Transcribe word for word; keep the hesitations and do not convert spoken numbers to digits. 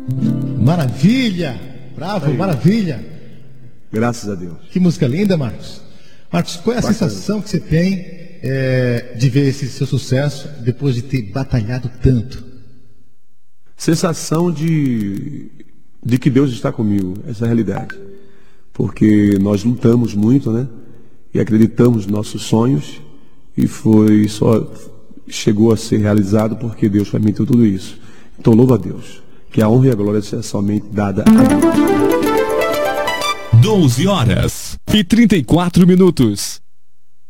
Maravilha! Bravo, aí. Maravilha! Graças a Deus. Que música linda, Marcos. Marcos, qual é a Bacana. sensação que você tem é, de ver esse seu sucesso depois de ter batalhado tanto? Sensação de, de que Deus está comigo, essa é a realidade. Porque nós lutamos muito, né? E acreditamos nos nossos sonhos, e foi só chegou a ser realizado porque Deus permitiu tudo isso. Então louvo a Deus, que a honra e a glória seja somente dada a Deus. doze horas e trinta e quatro minutos.